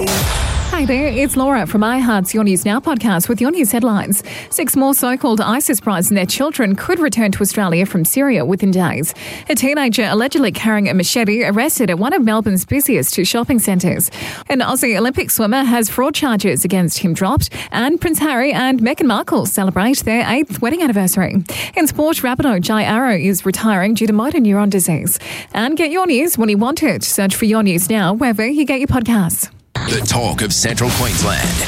Hi there, it's Laura from iHeart's Your News Now podcast with your news headlines. 6 more so-called ISIS brides and their children could return to Australia from Syria within days. A teenager allegedly carrying a machete arrested at one of Melbourne's busiest shopping centres. An Aussie Olympic swimmer has fraud charges against him dropped, and Prince Harry and Meghan Markle celebrate their 8th wedding anniversary. In sport, Rapido Jai Arrow is retiring due to motor neuron disease. And get your news when you want it. Search for Your News Now wherever you get your podcasts. The talk of Central Queensland.